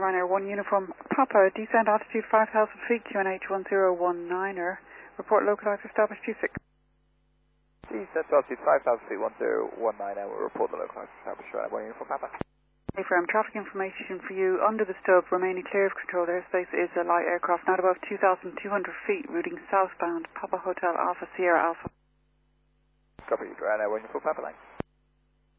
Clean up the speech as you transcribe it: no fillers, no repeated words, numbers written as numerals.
Ryanair 1 Uniform Papa, descend altitude 5,000 feet, QNH 1019er. Report localizer established 26. Descend altitude 5,000 feet, 1019, and we'll report the localizer established Ryanair 1 Uniform Papa. AFRAM traffic information for you. Under the stub, remaining clear of controlled airspace is a light aircraft not above 2,200 feet, routing southbound, Papa Hotel Alpha Sierra Alpha. Copy, Ryanair 1 Uniform Papa line.